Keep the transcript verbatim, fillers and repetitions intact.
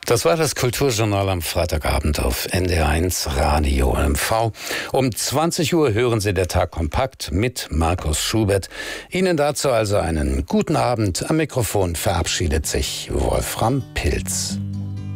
Das war das Kulturjournal am Freitagabend auf N D R eins Radio M V. Um zwanzig Uhr hören Sie der Tag kompakt mit Markus Schubert. Ihnen dazu also einen guten Abend. Am Mikrofon verabschiedet sich Wolfram Pilz.